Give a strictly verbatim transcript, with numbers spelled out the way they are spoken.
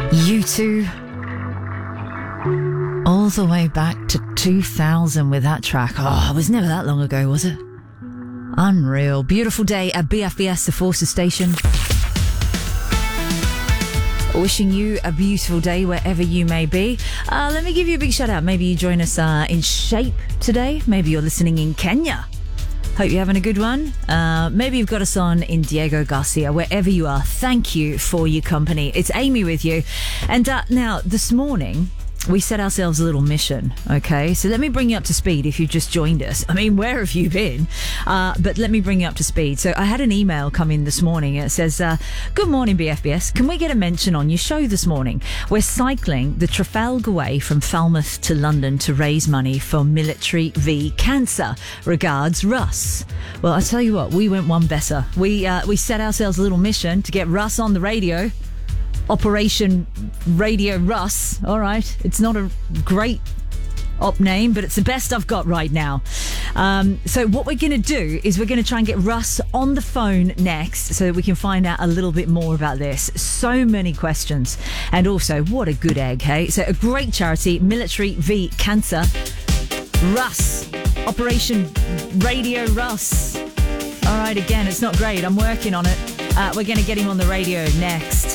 U two, all the way back to two thousand with that track. Oh, it was never that long ago, was it? Unreal. Beautiful day at B F B S, the Forces Station. Wishing you a beautiful day wherever you may be. Uh, let me give you a big shout out. Maybe you join us uh, in Shape today. Maybe you're listening in Kenya. Hope you're having a good one. Uh, maybe you've got us on in Diego Garcia. Wherever you are, thank you for your company. It's Amy with you. And uh, now, this morning, we set ourselves a little mission, okay? So let me bring you up to speed if you've just joined us. I mean, where have you been? Uh, but let me bring you up to speed. So I had an email come in this morning. It says, uh, good morning, B F B S. Can we get a mention on your show this morning? We're cycling the Trafalgar Way from Falmouth to London to raise money for Military v Cancer. Regards, Russ. Well, I tell you what, we went one better. We, uh, we set ourselves a little mission to get Russ on the radio. Operation Radio Russ. All right. It's not a great op name, but it's the best I've got right now. Um, so what we're going to do is we're going to try and get Russ on the phone next so that we can find out a little bit more about this. So many questions. And also, what a good egg, hey? So a great charity, Military v Cancer. Russ. Operation Radio Russ. All right, again, it's not great. I'm working on it. Uh, we're going to get him on the radio next.